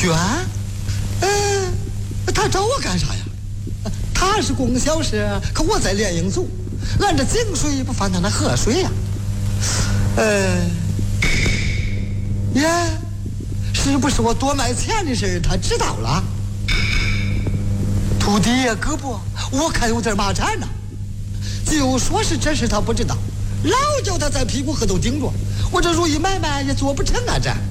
娟，他找我干啥呀？他是供销社，可我在联营组，按着井水不犯他那河水呀。是不是我多卖钱的事他知道了？徒弟呀，可不，我看有点麻缠呢。就说是这事他不知道，老叫他在屁股后头顶着，我这如意买卖也做不成啊！这